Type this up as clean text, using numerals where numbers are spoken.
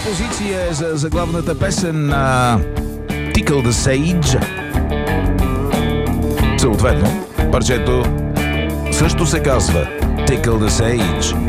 позиция за заглавната песен на Tickle the Sage. Съответно, парчето също се казва Tickle the Sage.